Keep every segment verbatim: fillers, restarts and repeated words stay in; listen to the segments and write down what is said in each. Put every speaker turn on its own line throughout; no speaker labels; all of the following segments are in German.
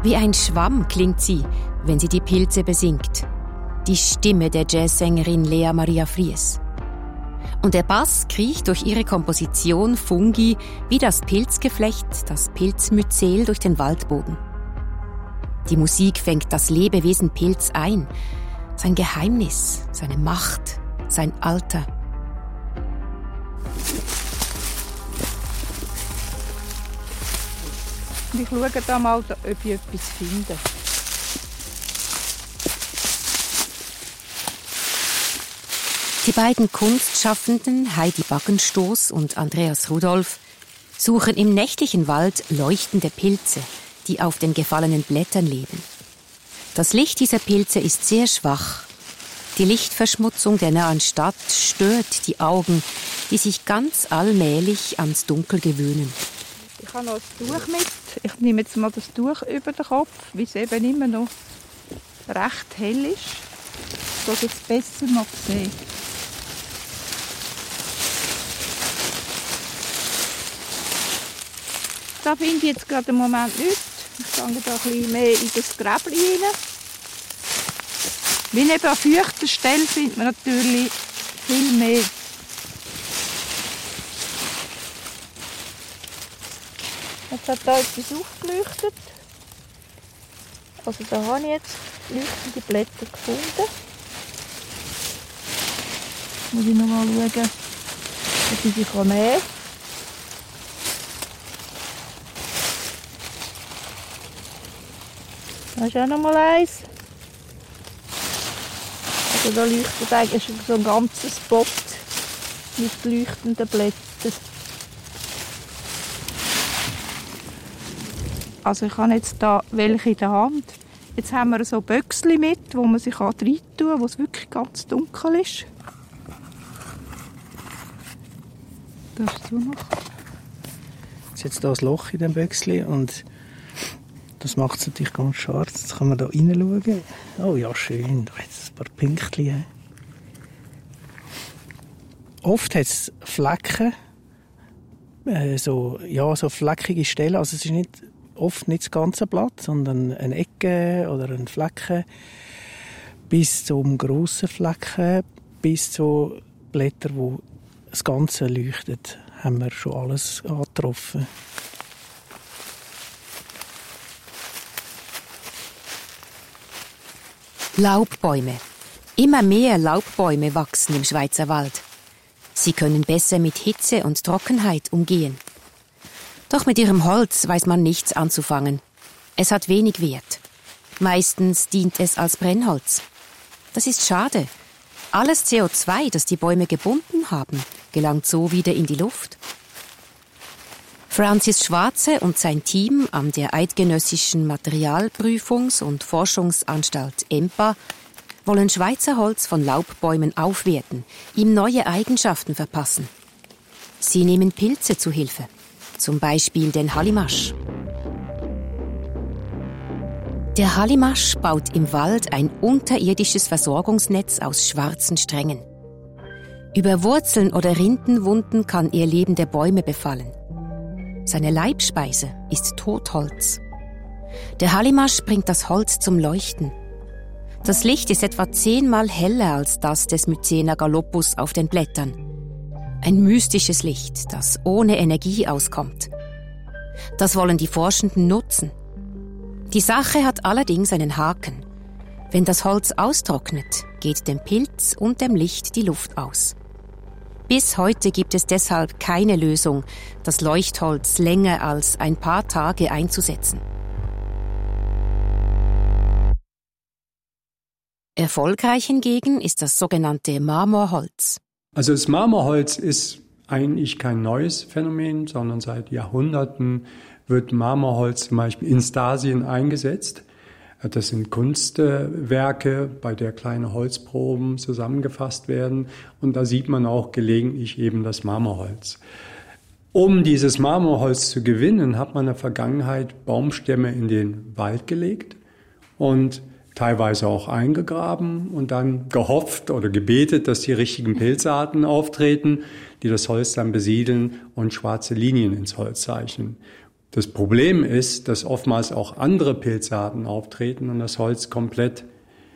Wie ein Schwamm klingt sie, wenn sie die Pilze besingt. Die Stimme der Jazzsängerin Lea Maria Fries. Und der Bass kriecht durch ihre Komposition Fungi wie das Pilzgeflecht, das Pilzmyzel durch den Waldboden. Die Musik fängt das Lebewesen Pilz ein, sein Geheimnis, seine Macht, sein Alter.
Ich schaue da mal, ob ich etwas finde.
Die beiden Kunstschaffenden Heidi Baggenstoß und Andreas Rudolph suchen im nächtlichen Wald leuchtende Pilze, die auf den gefallenen Blättern leben. Das Licht dieser Pilze ist sehr schwach. Die Lichtverschmutzung der nahen Stadt stört die Augen, die sich ganz allmählich ans Dunkel gewöhnen.
Ich habe noch ein Tuch mit. Ich nehme jetzt mal das Tuch über den Kopf, weil es eben immer noch recht hell ist, dass ich es besser noch sehe. Da finde ich jetzt gerade im Moment nichts. Ich gehe da ein bisschen mehr in das Gräbchen rein. Wenn eben an feuchter Stelle findet man natürlich viel mehr. Jetzt hat da etwas aufgeleuchtet. Also da habe ich jetzt leuchtende Blätter gefunden. Jetzt muss ich noch mal schauen, ob ich sie nehmen kann. Da ist auch noch mal eins. Also da leuchtet eigentlich so ein ganzer Spot mit leuchtenden Blättern. Also ich habe jetzt da welche in der Hand. Jetzt haben wir so Böckchen mit, wo man sich rein tun kann, wo es wirklich ganz dunkel ist. Da ist so noch.
Jetzt ist hier ein Loch in dem Böckchen und das macht es natürlich ganz scharf. Jetzt kann man da reinschauen. Oh ja, schön. Da hat es ein paar Pünktchen. Oft hat es Flecken, äh, so, ja, so fleckige Stellen. Also es ist nicht, oft nicht das ganze Blatt, sondern eine Ecke oder ein Flecken. Bis zum grossen Flecken, bis zu Blättern, wo das Ganze leuchtet, haben wir schon alles angetroffen.
Laubbäume. Immer mehr Laubbäume wachsen im Schweizer Wald. Sie können besser mit Hitze und Trockenheit umgehen. Doch mit ihrem Holz weiß man nichts anzufangen. Es hat wenig Wert. Meistens dient es als Brennholz. Das ist schade. Alles C O zwei, das die Bäume gebunden haben, gelangt so wieder in die Luft. Francis Schwarze und sein Team an der Eidgenössischen Materialprüfungs- und Forschungsanstalt E M P A wollen Schweizer Holz von Laubbäumen aufwerten, ihm neue Eigenschaften verpassen. Sie nehmen Pilze zu Hilfe, zum Beispiel den Hallimasch. Der Hallimasch baut im Wald ein unterirdisches Versorgungsnetz aus schwarzen Strängen. Über Wurzeln oder Rindenwunden kann er lebende Bäume befallen. Seine Leibspeise ist Totholz. Der Hallimasch bringt das Holz zum Leuchten. Das Licht ist etwa zehnmal heller als das des Mycena gallopus auf den Blättern. Ein mystisches Licht, das ohne Energie auskommt. Das wollen die Forschenden nutzen. Die Sache hat allerdings einen Haken. Wenn das Holz austrocknet, geht dem Pilz und dem Licht die Luft aus. Bis heute gibt es deshalb keine Lösung, das Leuchtholz länger als ein paar Tage einzusetzen. Erfolgreich hingegen ist das sogenannte Marmorholz.
Also das Marmorholz ist eigentlich kein neues Phänomen, sondern seit Jahrhunderten wird Marmorholz zum Beispiel in Stasien eingesetzt. Das sind Kunstwerke, bei der kleine Holzproben zusammengefasst werden. Und da sieht man auch gelegentlich eben das Marmorholz. Um dieses Marmorholz zu gewinnen, hat man in der Vergangenheit Baumstämme in den Wald gelegt und teilweise auch eingegraben und dann gehofft oder gebetet, dass die richtigen Pilzarten auftreten, die das Holz dann besiedeln und schwarze Linien ins Holz zeichnen. Das Problem ist, dass oftmals auch andere Pilzarten auftreten und das Holz komplett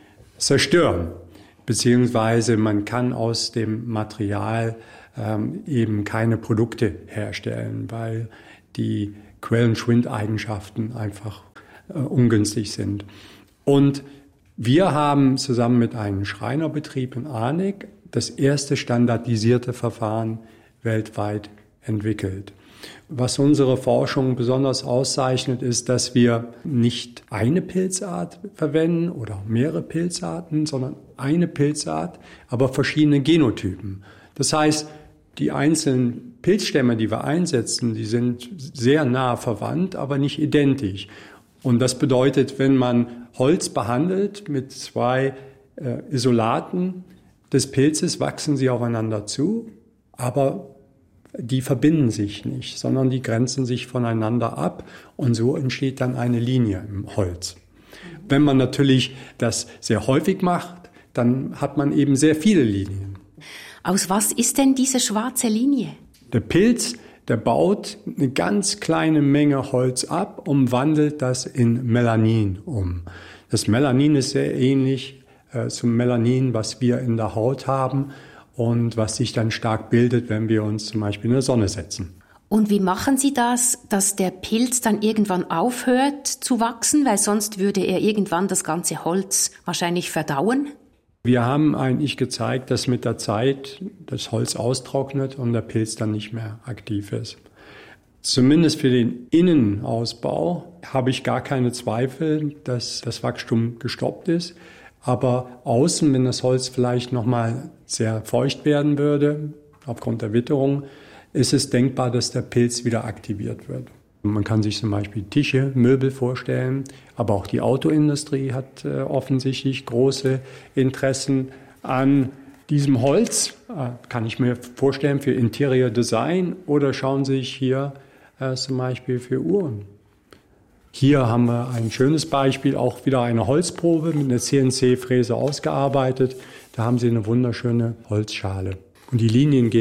zerstören. Beziehungsweise man kann aus dem Material ähm, eben keine Produkte herstellen, weil die Quellenschwindeigenschaften einfach äh, ungünstig sind. Und wir haben zusammen mit einem Schreinerbetrieb in Arneck das erste standardisierte Verfahren weltweit entwickelt. Was unsere Forschung besonders auszeichnet, ist, dass wir nicht eine Pilzart verwenden oder mehrere Pilzarten, sondern eine Pilzart, aber verschiedene Genotypen. Das heißt, die einzelnen Pilzstämme, die wir einsetzen, die sind sehr nah verwandt, aber nicht identisch. Und das bedeutet, wenn man Holz behandelt mit zwei äh, Isolaten des Pilzes, wachsen sie aufeinander zu, aber die verbinden sich nicht, sondern die grenzen sich voneinander ab und so entsteht dann eine Linie im Holz. Wenn man natürlich das sehr häufig macht, dann hat man eben sehr viele Linien.
Aus was ist denn diese schwarze Linie?
Der Pilz, der baut eine ganz kleine Menge Holz ab und wandelt das in Melanin um. Das Melanin ist sehr ähnlich äh, zum Melanin, was wir in der Haut haben und was sich dann stark bildet, wenn wir uns zum Beispiel in der Sonne setzen.
Und wie machen Sie das, dass der Pilz dann irgendwann aufhört zu wachsen? Weil sonst würde er irgendwann das ganze Holz wahrscheinlich verdauen.
Wir haben eigentlich gezeigt, dass mit der Zeit das Holz austrocknet und der Pilz dann nicht mehr aktiv ist. Zumindest für den Innenausbau habe ich gar keine Zweifel, dass das Wachstum gestoppt ist. Aber außen, wenn das Holz vielleicht noch mal sehr feucht werden würde, aufgrund der Witterung, ist es denkbar, dass der Pilz wieder aktiviert wird. Man kann sich zum Beispiel Tische, Möbel vorstellen, aber auch die Autoindustrie hat äh, offensichtlich große Interessen an diesem Holz. Äh, kann ich mir vorstellen für Interior Design oder schauen Sie sich hier äh, zum Beispiel für Uhren. Hier haben wir ein schönes Beispiel, auch wieder eine Holzprobe mit einer C N C-Fräse ausgearbeitet. Da haben Sie eine wunderschöne Holzschale. Und die Linien gehen